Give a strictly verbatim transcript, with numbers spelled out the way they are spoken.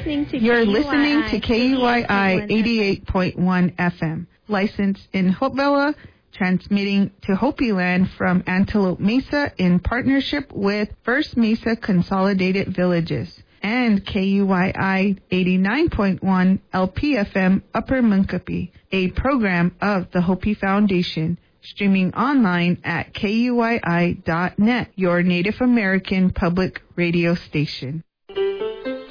listening to You're K U I I listening to K U I I eighty-eight point one F M, licensed in Hopewell, transmitting to Hopi Land from Antelope Mesa in partnership with First Mesa Consolidated Villages, and K U I I eighty-nine point one L P F M Upper Munkapi, a program of the Hopi Foundation, streaming online at K U I I dot net, your Native American public radio station.